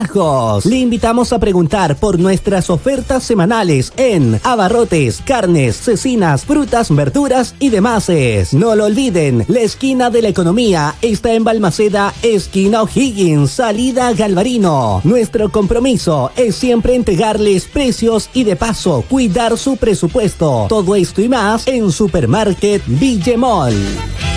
Le invitamos a preguntar por nuestras ofertas semanales en abarrotes, carnes, cecinas, frutas, verduras y demás. No lo olviden, la esquina de la economía está en Balmaceda, esquina O'Higgins, salida Galvarino. Nuestro compromiso es siempre entregarles precios y de paso cuidar su presupuesto. Todo esto y más en Supermarket Villemol.